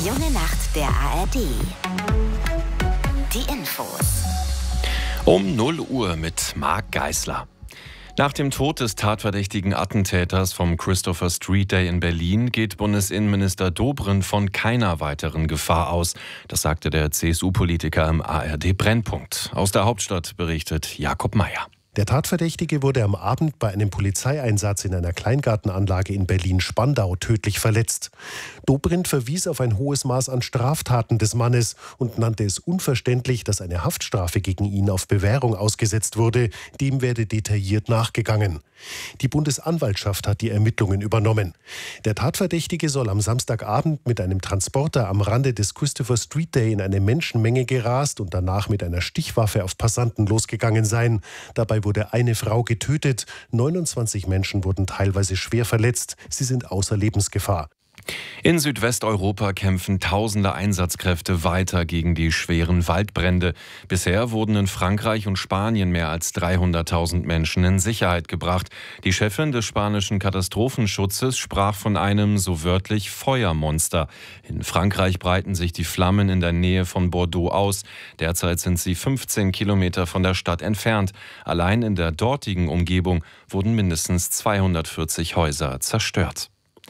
Die junge Nacht der ARD. Die Infos. Um 0 Uhr mit Marc Geisler. Nach dem Tod des tatverdächtigen Attentäters vom Christopher Street Day in Berlin geht Bundesinnenminister Dobrindt von keiner weiteren Gefahr aus. Das sagte der CSU-Politiker im ARD Brennpunkt. Aus der Hauptstadt berichtet Jakob Meyer. Der Tatverdächtige wurde am Abend bei einem Polizeieinsatz in einer Kleingartenanlage in Berlin-Spandau tödlich verletzt. Dobrindt verwies auf ein hohes Maß an Straftaten des Mannes und nannte es unverständlich, dass eine Haftstrafe gegen ihn auf Bewährung ausgesetzt wurde. Dem werde detailliert nachgegangen. Die Bundesanwaltschaft hat die Ermittlungen übernommen. Der Tatverdächtige soll am Samstagabend mit einem Transporter am Rande des Christopher Street Day in eine Menschenmenge gerast und danach mit einer Stichwaffe auf Passanten losgegangen sein. Dabei wurde eine Frau getötet, 29 Menschen wurden teilweise schwer verletzt. Sie sind außer Lebensgefahr. In Südwesteuropa kämpfen tausende Einsatzkräfte weiter gegen die schweren Waldbrände. Bisher wurden in Frankreich und Spanien mehr als 300.000 Menschen in Sicherheit gebracht. Die Chefin des spanischen Katastrophenschutzes sprach von einem so wörtlich Feuermonster. In Frankreich breiten sich die Flammen in der Nähe von Bordeaux aus. Derzeit sind sie 15 Kilometer von der Stadt entfernt. Allein in der dortigen Umgebung wurden mindestens 240 Häuser zerstört.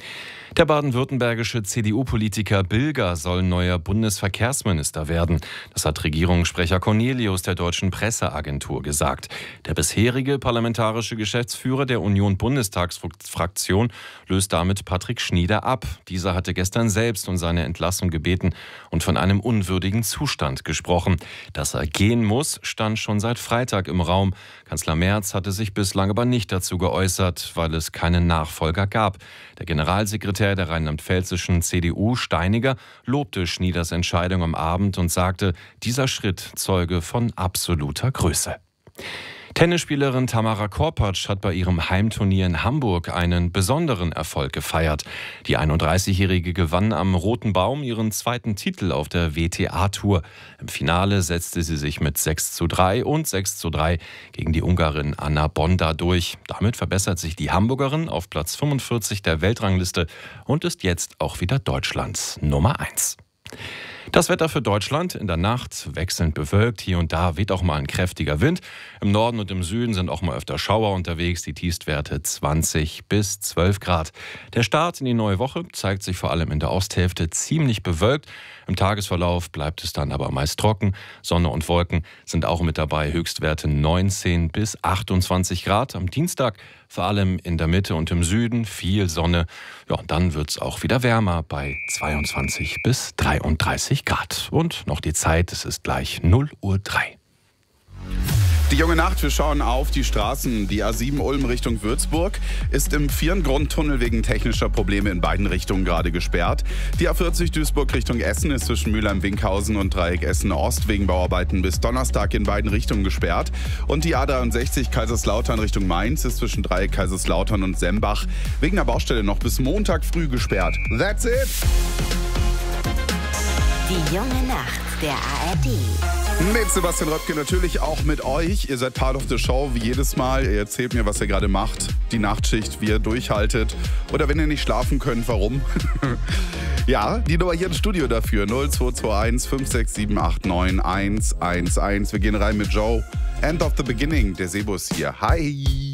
Der baden-württembergische CDU-Politiker Bilger soll neuer Bundesverkehrsminister werden. Das hat Regierungssprecher Cornelius der Deutschen Presseagentur gesagt. Der bisherige parlamentarische Geschäftsführer der Union-Bundestagsfraktion löst damit Patrick Schnieder ab. Dieser hatte gestern selbst um seine Entlassung gebeten und von einem unwürdigen Zustand gesprochen. Dass er gehen muss, stand schon seit Freitag im Raum. Kanzler Merz hatte sich bislang aber nicht dazu geäußert, weil es keinen Nachfolger gab. Der Generalsekretär der rheinland-pfälzischen CDU, Steiniger, lobte Schnieders Entscheidung am Abend und sagte, dieser Schritt zeuge von absoluter Größe. Tennisspielerin Tamara Korpatsch hat bei ihrem Heimturnier in Hamburg einen besonderen Erfolg gefeiert. Die 31-Jährige gewann am Roten Baum ihren zweiten Titel auf der WTA-Tour. Im Finale setzte sie sich mit 6:3 und 6:3 gegen die Ungarin Anna Bonda durch. Damit verbessert sich die Hamburgerin auf Platz 45 der Weltrangliste und ist jetzt auch wieder Deutschlands Nummer 1. Das Wetter für Deutschland: in der Nacht wechselnd bewölkt, hier und da weht auch mal ein kräftiger Wind. Im Norden und im Süden sind auch mal öfter Schauer unterwegs, die Tiefstwerte 20 bis 12 Grad. Der Start in die neue Woche zeigt sich vor allem in der Osthälfte ziemlich bewölkt. Im Tagesverlauf bleibt es dann aber meist trocken. Sonne und Wolken sind auch mit dabei, Höchstwerte 19 bis 28 Grad. Am Dienstag vor allem in der Mitte und im Süden viel Sonne. Ja, und dann wird es auch wieder wärmer bei 22 bis 33 Grad. Und noch die Zeit, es ist gleich 0:03 Uhr. Die junge Nacht, wir schauen auf die Straßen. Die A7 Ulm Richtung Würzburg ist im Vieren-Grundtunnel wegen technischer Probleme in beiden Richtungen gerade gesperrt. Die A40 Duisburg Richtung Essen ist zwischen Mülheim-Winkhausen und Dreieck Essen-Ost wegen Bauarbeiten bis Donnerstag in beiden Richtungen gesperrt. Und die A63 Kaiserslautern Richtung Mainz ist zwischen Dreieck Kaiserslautern und Sembach wegen der Baustelle noch bis Montag früh gesperrt. That's it! Die junge Nacht der ARD. Mit Sebastian Röpke, natürlich auch mit euch. Ihr seid Part of the Show, wie jedes Mal. Ihr erzählt mir, was ihr gerade macht. Die Nachtschicht, wie ihr durchhaltet. Oder wenn ihr nicht schlafen könnt, warum? Ja, die Nummer hier im Studio dafür. 0221 56789 111. Wir gehen rein mit Joe. End of the Beginning, der Sebus hier. Hi!